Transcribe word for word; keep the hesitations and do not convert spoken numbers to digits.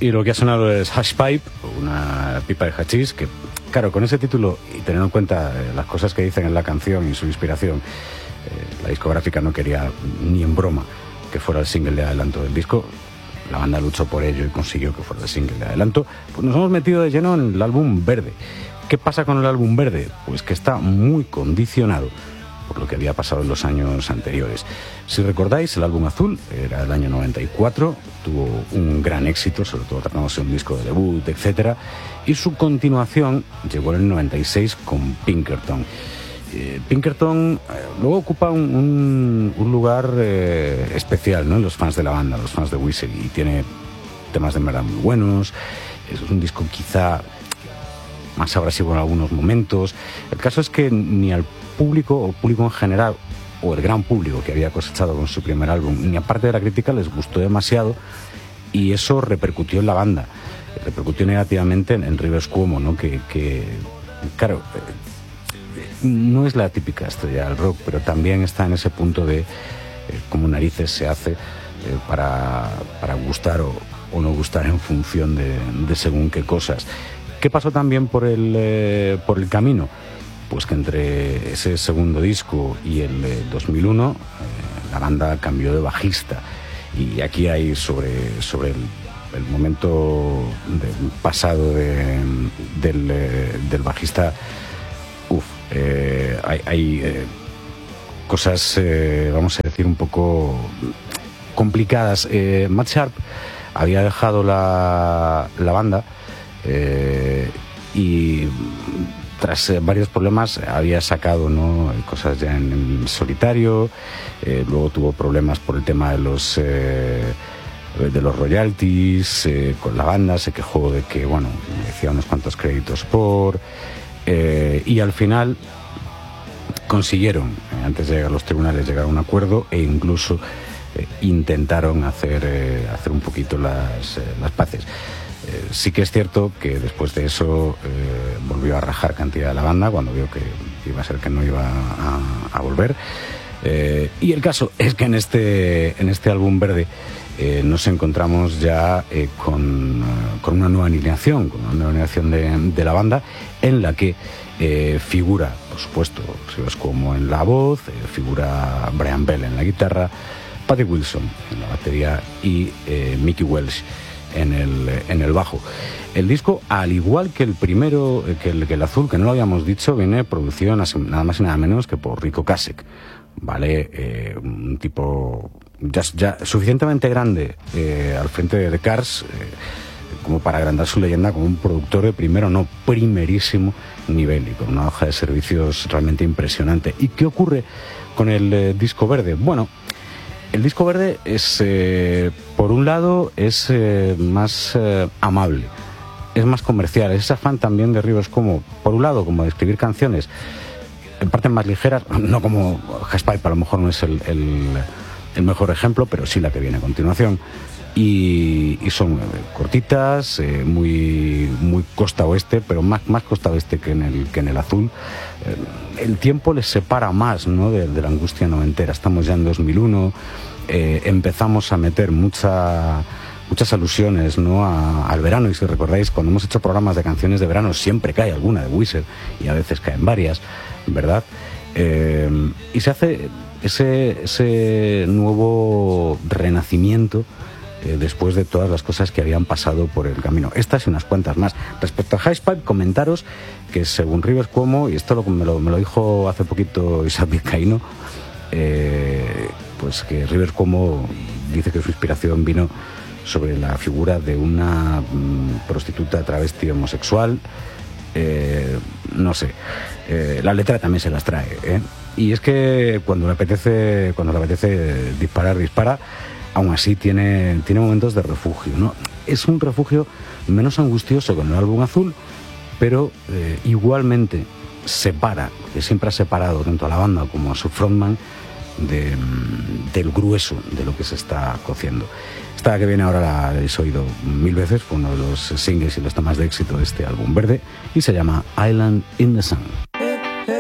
Y lo que ha sonado es Hash Pipe, una pipa de hachís, que, claro, con ese título y teniendo en cuenta eh, las cosas que dicen en la canción y su inspiración, eh, la discográfica no quería ni en broma que fuera el single de adelanto del disco. La banda luchó por ello y consiguió que fuera el single de adelanto. Pues nos hemos metido de lleno en el álbum Verde. ¿Qué pasa con el álbum Verde? Pues que está muy condicionado por lo que había pasado en los años anteriores. Si recordáis, el álbum Azul era del año noventa y cuatro, tuvo un gran éxito, sobre todo tratándose de un disco de debut, etcétera, y su continuación llegó en el noventa y seis con Pinkerton. Eh, Pinkerton eh, luego ocupa un, un, un lugar eh, especial, ¿no?, en los fans de la banda, los fans de Weezer, y tiene temas de verdad muy buenos. Es un disco quizá más abrasivo en algunos momentos. El caso es que ni al público o público en general, o el gran público que había cosechado con su primer álbum, ni aparte de la crítica, les gustó demasiado, y eso repercutió en la banda, repercutió negativamente en, en Rivers Cuomo, ¿no? que, que claro, eh, no es la típica estrella del rock, pero también está en ese punto de eh, cómo narices se hace eh, para, para gustar o, o no gustar en función de, de según qué cosas. ¿Qué pasó también por el, eh, por el camino? Pues que entre ese segundo disco y el eh, dos mil uno eh, la banda cambió de bajista, y aquí hay sobre, sobre el, el momento del pasado de, del, eh, del bajista, uf, eh, hay, hay eh, cosas, eh, vamos a decir, un poco complicadas. eh, Matt Sharp había dejado la, la banda eh, y tras eh, varios problemas había sacado, ¿no?, cosas ya en, en solitario. Eh, luego tuvo problemas por el tema de los eh, de los royalties eh, con la banda. Se quejó de que, bueno, decía unos cuantos créditos por eh, y al final consiguieron, eh, antes de llegar a los tribunales, llegar a un acuerdo, e incluso eh, intentaron hacer eh, hacer un poquito las, eh, las paces. Eh, sí que es cierto que después de eso eh, volvió a rajar cantidad de la banda cuando vio que iba a ser que no iba a, a volver. Eh, y el caso es que en este, en este álbum Verde eh, nos encontramos ya eh, con, con una nueva alineación, con una nueva alineación de, de la banda, en la que eh, figura, por supuesto, como en la voz, eh, figura Brian Bell en la guitarra, Patty Wilson en la batería y eh, Mickey Welsh en el, en el bajo. El disco, al igual que el primero, que el, que el Azul, que no lo habíamos dicho, viene producido nada más y nada menos que por Rico Kasek, ¿vale? Eh, un tipo ya, ya suficientemente grande eh, al frente de The Cars eh, como para agrandar su leyenda como un productor de primero, no primerísimo nivel, y con una hoja de servicios realmente impresionante. ¿Y qué ocurre con el eh, disco Verde? Bueno, el disco Verde es, eh, por un lado, es eh, más eh, amable, es más comercial, es ese afán también de Rivers como, por un lado, como de escribir canciones en parte más ligeras, no como Hash Pipe, a lo mejor no es el, el, el mejor ejemplo, pero sí la que viene a continuación, y, y son eh, cortitas, eh, muy, muy costa oeste, pero más, más costa oeste que en el, que en el Azul. Eh, el tiempo les separa más, ¿no?, de, de la angustia noventera. Estamos ya en dos mil uno, eh, empezamos a meter mucha, muchas alusiones, ¿no?, a, al verano, y si recordáis, cuando hemos hecho programas de canciones de verano siempre cae alguna de Weezer, y a veces caen varias, ¿verdad? Eh, y se hace ese, ese nuevo renacimiento eh, después de todas las cosas que habían pasado por el camino. Estas y unas cuantas más. Respecto a Hash Pipe, comentaros que según Rivers Cuomo, y esto lo, me, lo, me lo dijo hace poquito Isaac Vizcaíno, eh, pues que Rivers Cuomo dice que su inspiración vino sobre la figura de una mmm, prostituta travesti homosexual. Eh, no sé, eh, la letra también se las trae, ¿eh? Y es que cuando le apetece, cuando le apetece disparar, dispara. Aún así tiene, tiene momentos de refugio, ¿no? Es un refugio menos angustioso con el álbum Azul, pero eh, igualmente separa, que siempre ha separado tanto a la banda como a su frontman de, del grueso de lo que se está cociendo. Esta que viene ahora la habéis oído mil veces, fue uno de los singles y los temas de éxito de este álbum Verde, y se llama Island in the Sun.